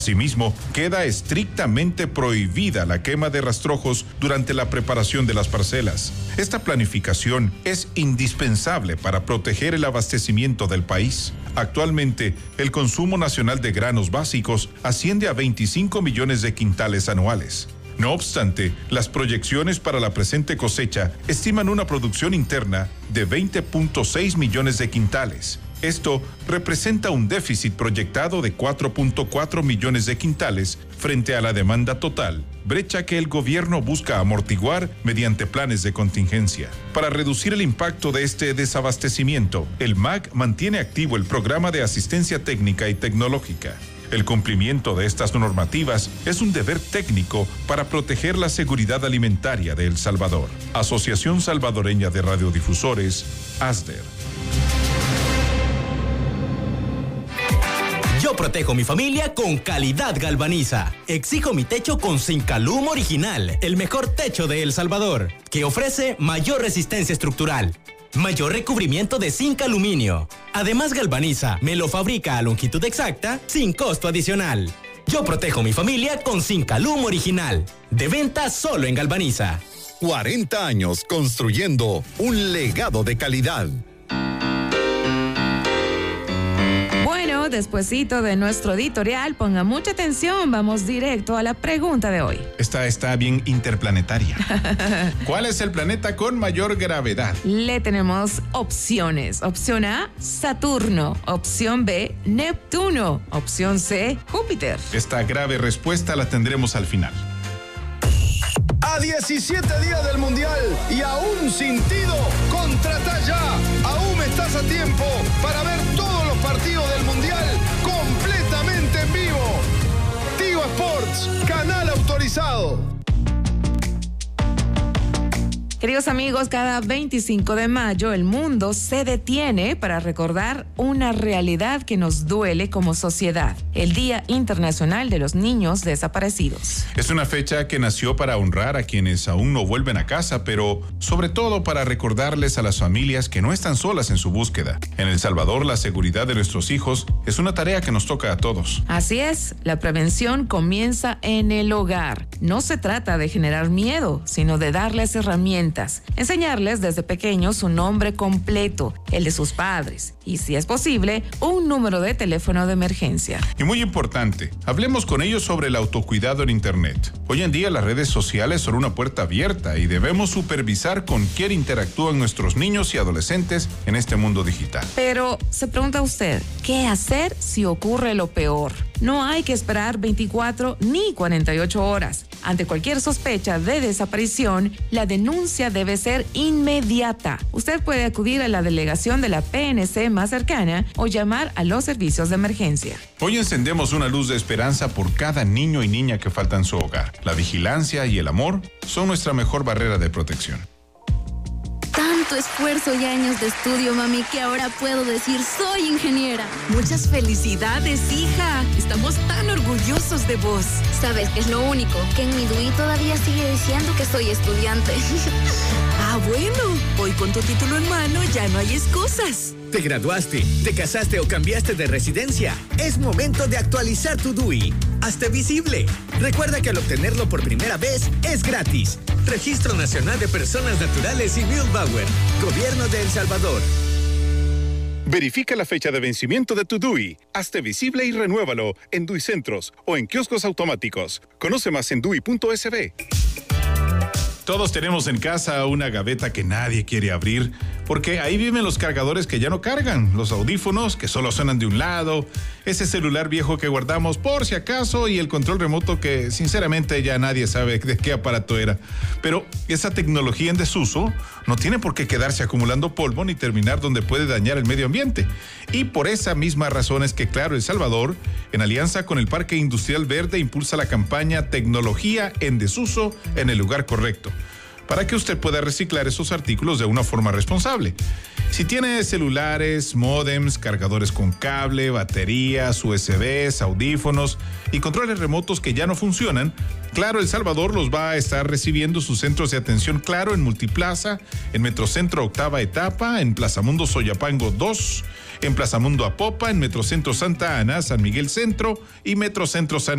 Asimismo, queda estrictamente prohibida la quema de rastrojos durante la preparación de las parcelas. Esta planificación es indispensable para proteger el abastecimiento del país. Actualmente, el consumo nacional de granos básicos asciende a 25 millones de quintales anuales. No obstante, las proyecciones para la presente cosecha estiman una producción interna de 20.6 millones de quintales. Esto representa un déficit proyectado de 4.4 millones de quintales frente a la demanda total, brecha que el gobierno busca amortiguar mediante planes de contingencia. Para reducir el impacto de este desabastecimiento, el MAC mantiene activo el programa de asistencia técnica y tecnológica. El cumplimiento de estas normativas es un deber técnico para proteger la seguridad alimentaria de El Salvador. Asociación Salvadoreña de Radiodifusores, ASDER. Yo protejo mi familia con calidad Galvaniza. Exijo mi techo con Zincalum Original, el mejor techo de El Salvador, que ofrece mayor resistencia estructural, mayor recubrimiento de zinc aluminio. Además, Galvaniza me lo fabrica a longitud exacta sin costo adicional. Yo protejo mi familia con Zincalum Original. De venta solo en Galvaniza. 40 años construyendo un legado de calidad. Bueno, despuesito de nuestro editorial, ponga mucha atención, vamos directo a la pregunta de hoy. Esta está bien interplanetaria. ¿Cuál es el planeta con mayor gravedad? Le tenemos opciones. Opción A, Saturno. Opción B, Neptuno. Opción C, Júpiter. Esta grave respuesta la tendremos al final. A 17 días del Mundial y aún sin tiro, contrata ya. Aún estás a tiempo para ver todos los partidos del Mundial completamente en vivo. Tigo Sports, canal autorizado. Queridos amigos, cada 25 de mayo el mundo se detiene para recordar una realidad que nos duele como sociedad, el Día Internacional de los Niños Desaparecidos. Es una fecha que nació para honrar a quienes aún no vuelven a casa, pero sobre todo para recordarles a las familias que no están solas en su búsqueda. En El Salvador, la seguridad de nuestros hijos es una tarea que nos toca a todos. Así es, la prevención comienza en el hogar. No se trata de generar miedo, sino de darles herramientas. Enseñarles desde pequeños su nombre completo, el de sus padres, y si es posible, un número de teléfono de emergencia. Y muy importante, hablemos con ellos sobre el autocuidado en Internet. Hoy en día las redes sociales son una puerta abierta y debemos supervisar con quién interactúan nuestros niños y adolescentes en este mundo digital. Pero se pregunta usted, ¿qué hacer si ocurre lo peor? No hay que esperar 24 ni 48 horas. Ante cualquier sospecha de desaparición, la denuncia debe ser inmediata. Usted puede acudir a la delegación de la PNC más cercana o llamar a los servicios de emergencia. Hoy encendemos una luz de esperanza por cada niño y niña que falta en su hogar. La vigilancia y el amor son nuestra mejor barrera de protección. Tanto esfuerzo y años de estudio, mami, que ahora puedo decir soy ingeniera. Muchas felicidades, hija. Estamos tan orgullosos de vos. ¿Sabes qué es lo único? Que en mi DUI todavía sigue diciendo que soy estudiante. Ah, bueno. Hoy con tu título en mano ya no hay excusas. ¿Te graduaste, te casaste o cambiaste de residencia? Es momento de actualizar tu DUI. Hazte visible. Recuerda que al obtenerlo por primera vez es gratis. Registro Nacional de Personas Naturales y Milbauer. Gobierno de El Salvador. Verifica la fecha de vencimiento de tu DUI. Hazte visible y renuévalo en DUI Centros o en kioscos automáticos. Conoce más en DUI.sb. Todos tenemos en casa una gaveta que nadie quiere abrir, porque ahí viven los cargadores que ya no cargan, los audífonos que solo suenan de un lado, ese celular viejo que guardamos por si acaso y el control remoto que sinceramente ya nadie sabe de qué aparato era. Pero esa tecnología en desuso no tiene por qué quedarse acumulando polvo ni terminar donde puede dañar el medio ambiente. Y por esa misma razón es que, claro, El Salvador, en alianza con el Parque Industrial Verde, impulsa la campaña Tecnología en Desuso en el lugar correcto, para que usted pueda reciclar esos artículos de una forma responsable. Si tiene celulares, módems, cargadores con cable, baterías, USBs, audífonos y controles remotos que ya no funcionan, Claro El Salvador los va a estar recibiendo sus centros de atención Claro en Multiplaza, en Metrocentro Octava Etapa, en Plaza Mundo Soyapango 2, en Plaza Mundo Apopa, en Metrocentro Santa Ana, San Miguel Centro y Metrocentro San